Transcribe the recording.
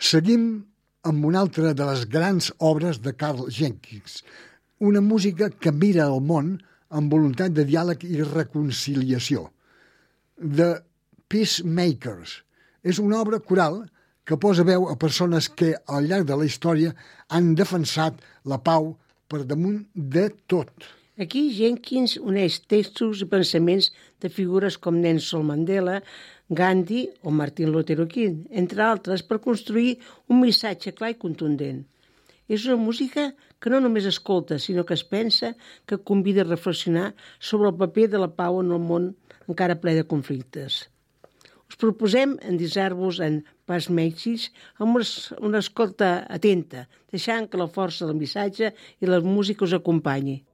Seguim amb una altra de les grans obres de Karl Jenkins, una música que mira el món amb voluntat de diàleg i reconciliació. The Peacemakers és una obra coral que posa veu a persones que al llarg de la història han defensat la pau per damunt de tot. Aquí Jenkins uneix textos i pensaments de figures com Nelson Mandela, Gandhi o Martin Luther King, entre altres, per construir un missatge clar i contundent. És una música que no només escolta, sinó que es pensa, que convida a reflexionar sobre el paper de la pau en el món encara ple de conflictes. Us proposem endinsar-vos en Peacemakers amb una escolta atenta, deixant que la força del missatge i la música us acompanyi.